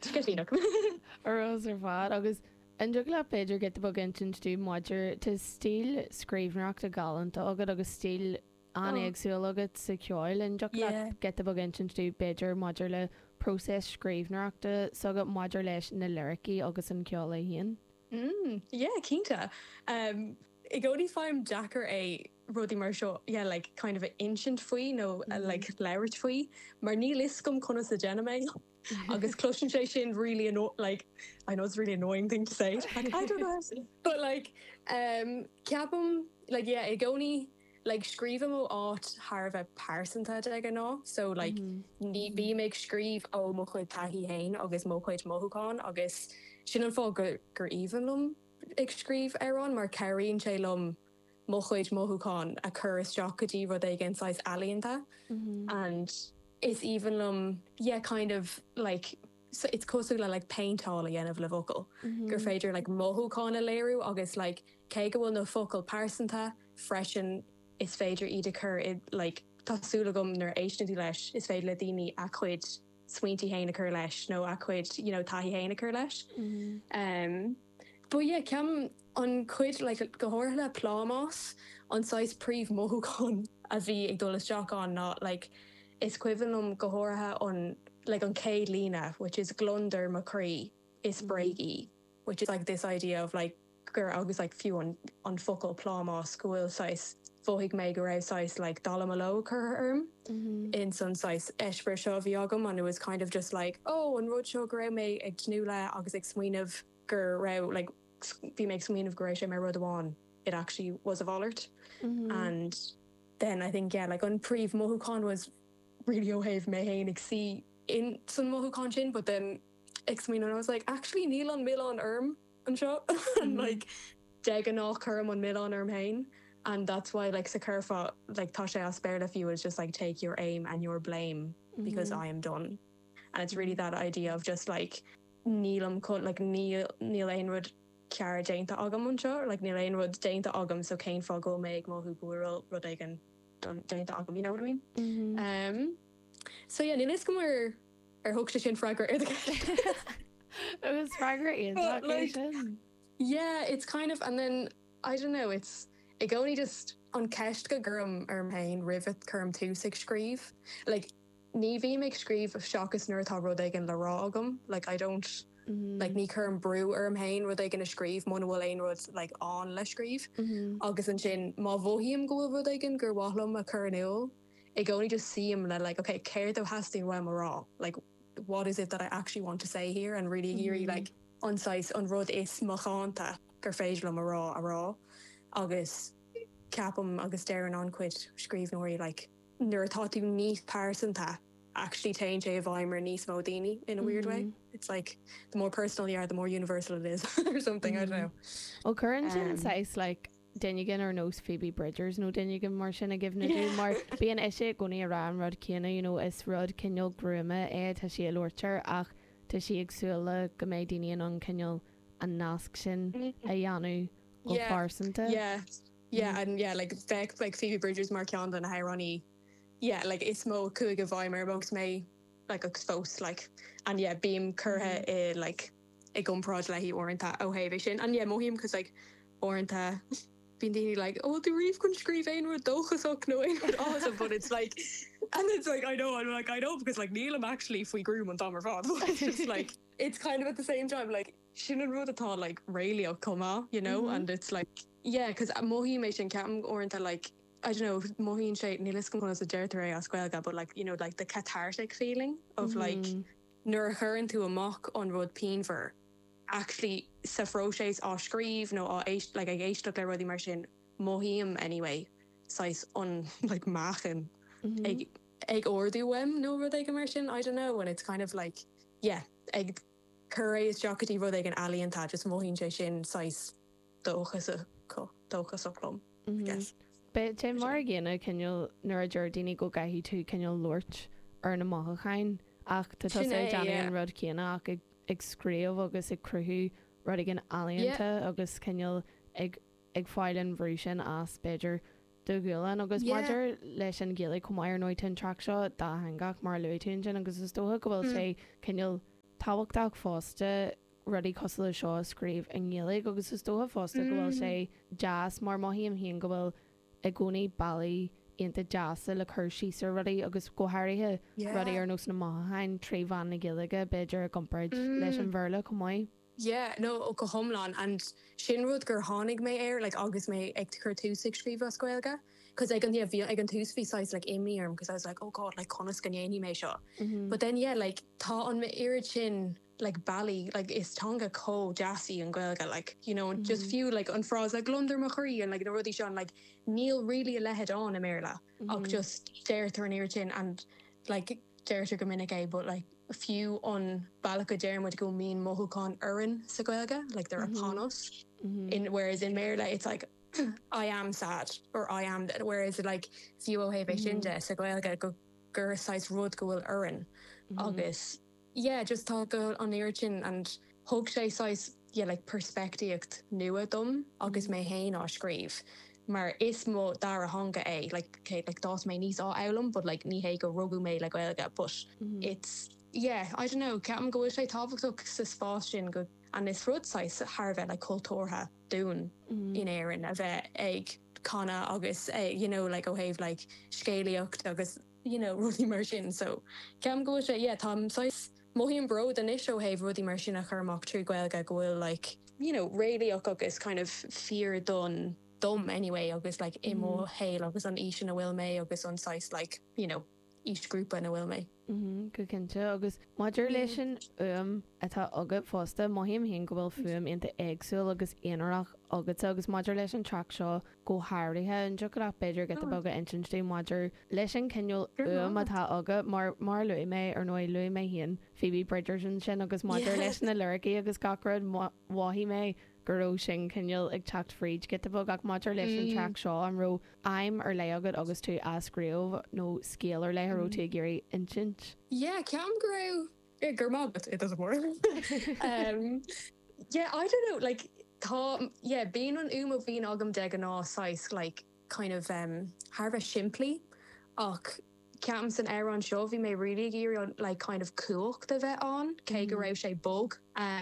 Tucasínach. Arrás ar fád agus an dú le beidir get bag intin tú maidir tá stíl scríbneach a galanta agad agus stíl anéagsúil agad sa ceáil an dú le get bag intin tú beidir maidir le próses scríbneachta sagad maidir leis na lyricí agus an ceála híon. Cínta. I gcóí fáim Jackar é rudí mar seo, like kind of an ancient faoi, no, like leirt faoi, mar ní liscom conna sa genime. Agus cloisian sé sin really like, I know it's a really annoying thing to say. Like, I don't know. But like, ceapam, like, I gcóí, like, scríbam ó áit Harbh pásanta ag an ná. So, like, ní bí méid scríb ó mo chuid taithí hain agus mo chuid mothúcáin agus sin an fá gur íhanlum ag scríb arán mar ceiríonn sé lom mo chuid mothúcáin a chur isteachchatí rud ag anáis ealaíonta. And it's even kind of like, so it's cosú le like paintála dhéanamh le vocal. Gur féidir like mothúcáin a léirú agus like cé go bhfuil na focal pásanta freisin is féidir iad a chur like tásúla gom nar éisnatí leis is féidir le daoine a chuid smaointí hain a chur leis nó a chuid taithí hain a chur leis. But ceam an chuid like gohor le plámás an sais príomh mothúcáin a bhí ag dul isteach an ná like is cuihann gohortha on like on céad lína, which is Glunder McCree is Bragi, which is like this idea of like gur agus like few on focal plámás school size fóigh mé go raibh size like dalamalo cur in some size eisbir seo bhí agam, and it was kind of just like an rud seo go raibh mé ag tnú le agus ag smaoinemh gur raibh like bhí mé ag smaoinemh go raibh sé mé rud amháin. It actually was a vollert. And then I think like on príomh mothúcáin was really óhéamh mé hain ag si in san mothúcáin sin, but then ag smaoinemh I was like actually níl an milleán orm an seo and like deag an nach chum an milleán orm hain. And that's why like sa curfa like tá sé asper le fiú is just like take your aim and your blame because I am done. And it's really that idea of just like nílam like níl ein rud cear déanta agam an seo, like níl ein rud déanta agam so céin fá go méid mothú gúil rud aigen déanta agam, you know what I mean? So ní is go mar thugta sin freigar It was freigar like, it's kind of, and then I don't know, it's ag only just an ceist go gurm hain rivet chum tú sig scríb. Like ní bhí méid scríb seachas nuair atá rud aigen le rá agam. Like I don't like ní chum brú hain rud aigen a scríb muna bhfuil aon rud like an le scríb. Agus an sin má bhóhíam go rud aigen gur bhlam a chur an uil. Ag only just see him like, okay, céir do hasting wem rá. Like what is it that I actually want to say here, and really hear like on-size on rud is machanta gur féidir le a rá. Agus ceapam agus dearan an cuid scríb nóirí like nuair atá tú níos pásanta actually tainn sé a bhaimmar níos mó daoine in a weird way. It's like the more personal you are, the more universal it is or something, I don't know. Well, current says like Denigan or knows Phoebe Bridgers, no Denigan mar sin a givna dú mar bíon eise gona arán rud céanna, you know, is rud cinneol grúma tá sí a lúirtear ach tá sí agsúla go méid daoine an cinneol an nasc sin a dheanú go farsanta. And like Beck, like Phoebe Bridgers mar ceann an Hironi. Like it's mo cuaig a bhaimmar amongst me like exposed like, and beam curtha like I gumprod le hí orintá óhéh sin, and mohím cos like orintá bín daoine like the reef can scríb ein rud dóchasach nó ein rud awesome, but it's like, and it's like I know because like nílam actually faoi grúm an tamar fad. It's just like it's kind of at the same time like sin an rud atá like really cuma, you know, and it's like because mohí mé sin ceam orintá like I don't know, mohín sé nílas gom as a deirtar a scoilga, but like, you know, like the cathartic feeling of like nuair a churann tú amach an rud pínver actually sa fróséis á scríb nó á éist like ag éisteach le rudí mar sin mohíam anyway sais on like machan ag ordú wem nó rud ag mar sin, I don't know, and it's kind of like ag curé is jocketí rud ag an alíontá just mohín sé sin sais dóchas lom, I guess. But té mar ggéanna cinneol nuair a dúir daoine go gaithí tú cinneol luirt ar na maithachain ach tá sé deanna an rud céanna ach ag scríomh agus ag cruthú rud ag an alíonta agus cinneol ag fáileann bhrú sin as beidir do ghuileán agus maidir leis an ggéala cumáir nóid an trac seo dá hangach mar luúitún sin agus is dótha go bhfuil sé cinneol táhachtach fásta rudí cosla seo scríb an ggéalaigh agus is dótha fásta go bhfuil sé jazz mar maithíam híon go bhfuil i gcónaí bailí inta jazzsa le chur síar rudí agus gothirithe rudí ar nós na maithain trí bhain na ggéalaige beidir a gompaid leis an bhirla go maiid. Yeah, no, o go homlan, and sin rud gur hánig mé like agus mé ag chur túsig scríb a scoilga, because ag an tús fi size like imniarm, because I was like, oh god, like conas gannéni mé seo. But then yeah, like tá an mé irid sin like bally, like is tonga co jassy and gwelga, like, you know, just few like on froze like London Macquarie and like the ruddy Sean like Neil really lehead on Amerla och just dare turn irritin and like dare to gominike, but like a few on Balaka Jerem would go mean Mohukan Urin Sagwelga, like they're upon us. Whereas in Merla it's like I am sad or I am that, whereas it like few Ohebe Shinja Sagwelga go gur size road go will Urin August. Yeah, just talk on irritin and hope shay size yeah like perspective nua dum August may hain or screeve. Maar is mo dara hanga like okay like dos may knees all outlam but like ni hey go rogu may like well get push it's yeah I don't know Captain go wish I topic so suspension good and this road size harvard like cultura doing in Aaron of egg kana August you know like oh have like scaly August you know Rudy Merchant so Captain go wish yeah Tom size Mohian bro the nisho have Rudy Merchant a hermock true gwelga go like you know really August kind of fear done dumb anyway agus like imo hail agus an ish in a will me agus on size like you know each group in a will me go kinte agus modulation atá agad fásta maihím hín go bhfuil fuam inta éagsúil agus éarach agus modulation track seo go háirithe an jogur beidir get bag intintí modur leis an cinneol atá agad mar lu mé ar nó lu mé híon Phoebe Bridgerton sin agus modur leis na lyricí agus gacrad wahí mé guró sin cinneal ag techt fríd get bag ach modur leis an track seo an ro aim ar le agad agus tú ascríomh nó scéal ar leithró tú géirí intin. Yeah, Cam grew but it doesn't work. Yeah, I don't know, like yeah, being on being agam degan size like kind of harvest simply och Cam's an air on show vi may really gear on like kind of cool the vet on ke bug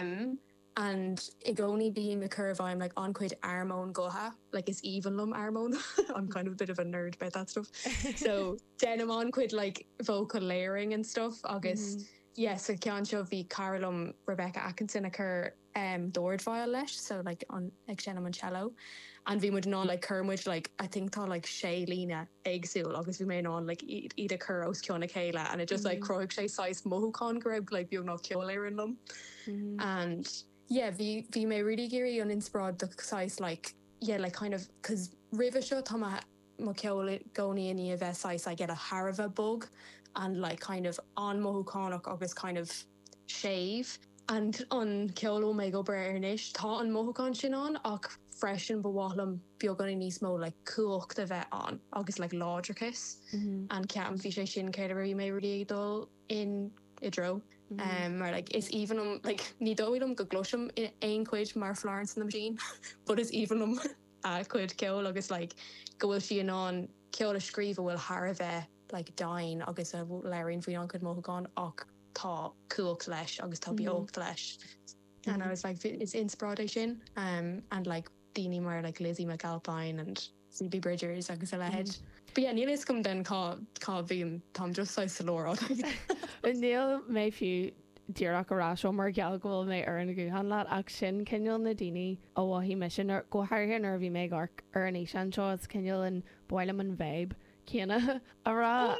and it only being the curve I'm like on quid Armon goha like it's even lum Armon. I'm kind of a bit of a nerd about that stuff. So denim on quid like vocal layering and stuff August yes so can show vi Carolum Rebecca Atkinson occur Dord violet so like on Exenom cello and vi would not like Kermwich like I think thought like Shaylina Eggsul August we may on like eat a Kuros Kiona Kayla and it just like Croix Shay size Mohukon grab like you not kill in them and yeah vi may really geary on inspired the size like yeah like kind of because river shot Tama Mokeoli goni any of size I get a Harava bug and like kind of on Mohukonok August kind of shave and on Keolo me go burnish ta on Mohukon shin on och fresh and bawalum biogoni nismo like cool the vet on August like lodricus and Cam fishe shin category may really dull in idro or like it's even like ni doilum go gloshum in ein quid mar Florence in the machine but it's even quid Keolo August like go she on Keolo screeve will harve like dying August Larry and Fion could Mohukon och tá cool flesh agus tá beog flesh and I was like it's inspiration and like Dini mar like Lizzie McAlpine and Phoebe Bridgers agus a lehead but yeah Neil come then cá bhím Tom just so salora Neil mé fiú Dúach aráseo mar gealgóil mé ar an gúhan leat ach sin cinneal na daoine ó bhhí me sin go háirthe ar bhí mé ar an éis an seo cinneal an bhile an bhéib Kiana ará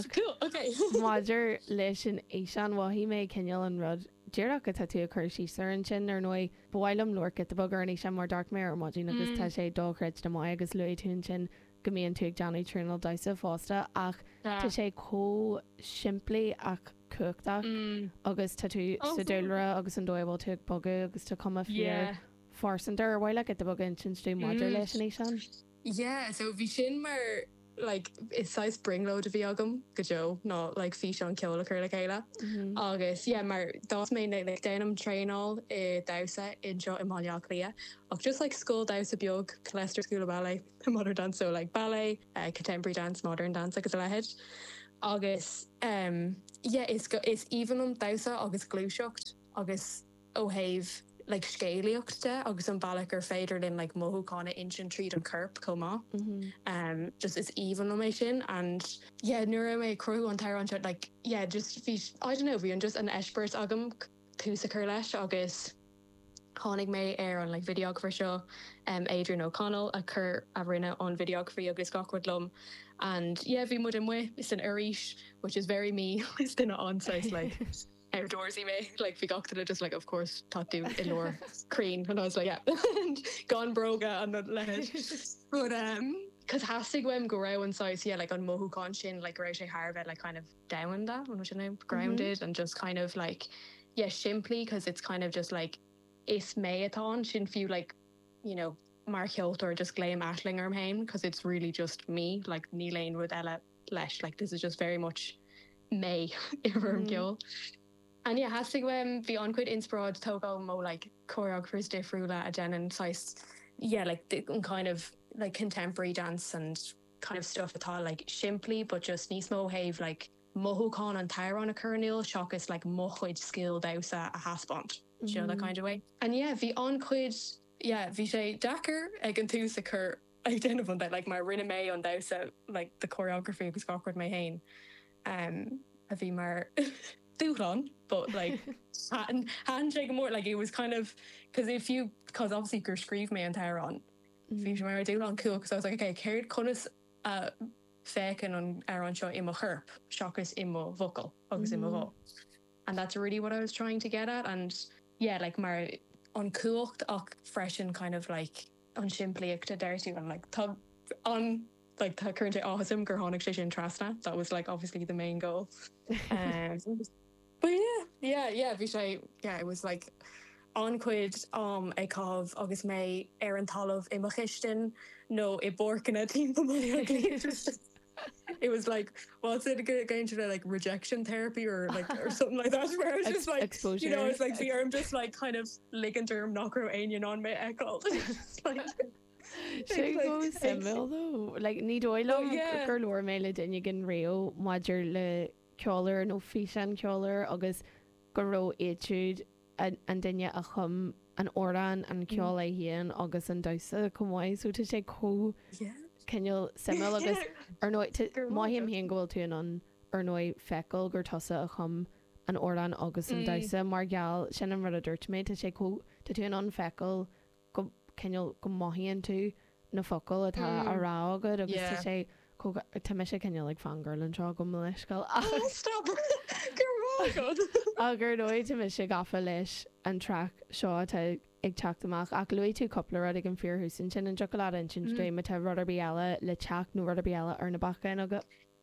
Maidir leis an éisian wahí mé cinneal an rud Dúach go tú a chuirsí sur an sin ar nói bhhailm luir get bag ar an éisian mar dark mé ar modún agus tá sé dóchreid do mai agus luú tún sin gomíonn tú ag Johnny Trúnal daise fásta ach tá sé có siimplí ach cuachtach agus tá tú sa dúilre agus an dóibhil tú ag bogu agus tá cuma fiú farsantar ar bhile get bag an sin stú Maidir leis an éisian. Yeah, so bhí sin mar like it's size bringload of viagum gojo not like fish on kill like Kayla August yeah mar dos main like denim train all dausa in shot in Mallorca of just like school dausa biog Leicester School of Ballet modern dance so like ballet contemporary dance modern dance like it's a head agus is even dausa agus glúiseocht agus óhéh like scéalaíochta agus an bailach ar féidir linn like mothúána instant tríd an curb comá. Just is even on my sin and nuair mé cruú an tair an like just I don't know, bhí an just an expert agam túsa chur leis agus tháinig mé ar an like videographer seo Adrian O'Connell a chur a rinne on videography agus gachwadlum and bhí mud an mu is an Irish which is very me is duna on-site like outdoorsy me like bhí gachtada just like of course tatú in lore crean and I was like and gone broga an lehead but cos hasig wem go raibh an size like an mothúán sin like raibh sé Harvard like kind of down that when you know grounded and just kind of like simply because it's kind of just like is mé atá sin fiú like you know mar cheolt or just gléim ashling arm hain because it's really just me like níléin rud eile leis like this is just very much me iwwerm geol and hasig wem bhí ancuid inspirad tógá mo like choreographers difriúla a denan size like the kind of like contemporary dance and kind of stuff atá like simply but just níos mó haimh like mothúán an tairán a churníil seachas like mochuid skill dausa a haspont you know that kind of way and bhí ancuid bhí sé dachar ag an tús a chur ag déanamh an that like mar rinne mé an dausa like the choreography agus gachard mé hain a bhí mar dúrán but like handshake more like it was kind of because obviously gur scríb mé an tairán bhí mar dúrán cool because I was like okay céir conas fécin an an seo im chirp seachas im vocal agus im vo and that's really what I was trying to get at and like mar an cuacht ach freshen kind of like an siimplíocht a deirú and like tá an like tá current áhasm gur tháinig sé sin trasna that was like obviously the main goal but bhí sé it was like ancuid ag cábh agus mé ar an talamh imachisten nó I borcanna timp it was like what's it going to like rejection therapy or something like that where it's just like exposure. You know it's like the arm just like kind of ligand term knocker ain on me echo simil though like ní dóilm gur leir méile duine gin réo maidir le ceolar nó fi an ceolar agus go ró éúd an duine a chum an órán an ceol é hían agus an dausa cumáid so tu sé có Kenneal simil agus ar nó maihíim híon gohfuil tú an ar nó fecail gur tosa a chum an órán agus an dausa mar geall sin an rud a dúirt méid sé có tú an fecail go ceneal go maihíonn tú na focail atá ará agad agus sé tá me sé ceneal ag fangirl an seo go leiscail agur dóid tu sé gafa leis an track seo tá ag teachtamach ach luí tú coppla rud ag an fearhúsin sin an chocolate an sin dé me tá rudar beala le teach nó rudar beala ar na bacin agad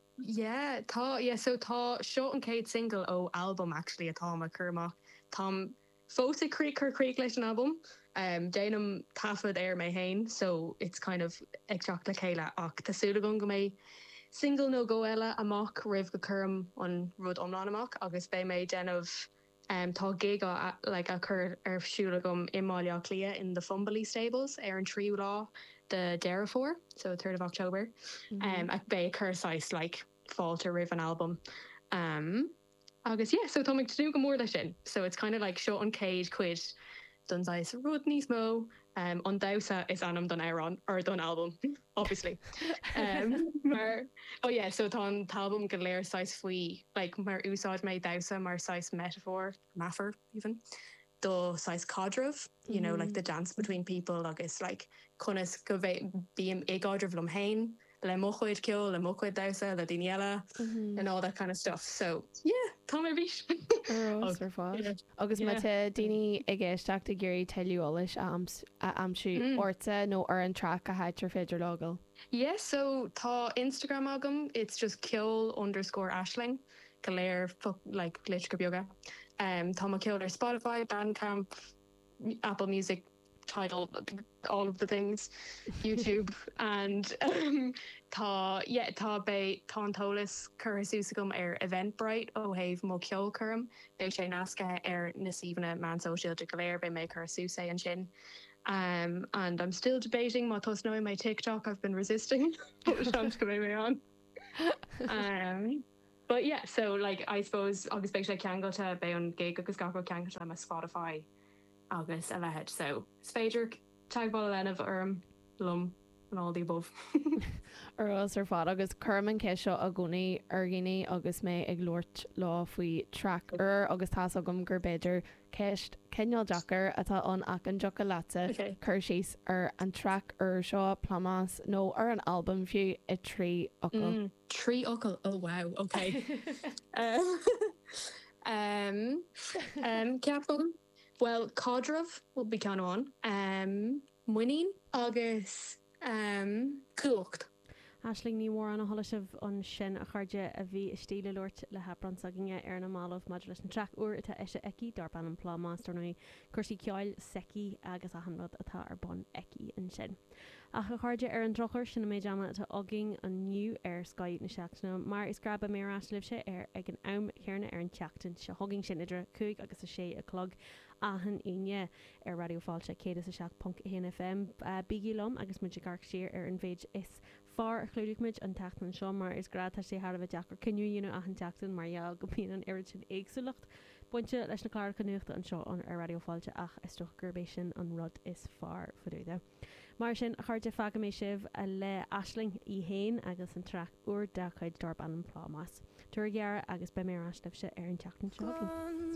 so tá seo an céad single ó album actually atá a chumach Tá fósa creek leis an album déanam tafad ar mé hain so it's kind of ag teach le chéile ach tásúla go mé single nó go eile amach rih go chum an rud omláin amach agus bé mé déanamh tá gig like a chur ar siúla gom imáileach lia in the Fumbley stables ar an tríú lá the Derafor so 3rd of October ag bé churáis like fáilte rih an album agus so tá to do go mór lei sin so it's kind of like seo an céad cuid donsáis rud níos mó an dausa is anam don Aaron or don album obviously mar so tá an talbum go léir sais faoi like mar úsáid mé dausa mar sais metaphor maffer even do sais cadrih you know like the dance between people agus like conas go bheith bíam ag cadrih lom hain le mochuid ceol le mochuid dausa le daine and all that kind of stuff so tá mé bhís agus me daoine ag éisteach a géirí teúolais a amsú orta nó ar an track a haidir féidir lágal so tá Instagram agam it's just ceol_ashling go léir like glitch go bioga tá má ceol ar Spotify Bandcamp Apple Music Tidal all of the things YouTube and tá bé tátólas chusúsa gom ar Eventbrite ó haimh mó ceol chum bé sé nasca ar na síomhanna man social de goléir bé mé chusúsa an sin and I'm still debating má tos knowing my TikTok I've been resisting go mé on But yeah, so like I suppose agus beag sé cean go te be an gig agus gar go cean go am a Spotify agus a lehead. So spéidir tagbal lenah lum and all the above. As ar fád agus chuman ceisio a gcónaí argéine agus mé ag loirt lá faoi track agus tá agam gur beidir ceist ceneal Jackar atá an ach an joca láta chur síos ar an track seo plamas nó ar an album fiú i trí ocail. Trí ocail, oh wow, okay. Ceapfogam? Well, Cadrah will be cean on. Muín agus Cuacht. Aisling ní mór an a thola sibh an sin a chuirde a bhí istíle Lort le hebron saginge ar na málah maidir leis an track uair atá eise eici darban an plá máster nuí chuirsí ceáil seci agus a hanrad atá ar bon eici an sin. A chu chuirde ar an drochar sin na méid ama atá aging an nniu ar Skype na seachna, mar is grab a mé aslibh sé ar ag an am chéarna ar an teachtain se hogging sin idir 5 agus a 6 a clog ahan aine ar radioáilte cé a seach punk FM bigí lom agus mu gar sér ar an bhéid is far a chluúigmuid an teachtan seo mar is grad sé har a Jackar cynniu a an teachtan mar go pí an air sin éagsúlacht buinte leis na clar canuachta an seo an ar radioáilte ach is stochgurbééis sin an rud is far fuúide. Mar sin chuirte faga mé sibh a le aisling í héin agus an track uair dechaid darban an plámas. Tuair gghearra agus be mé aslibh se ar an teachtan seo.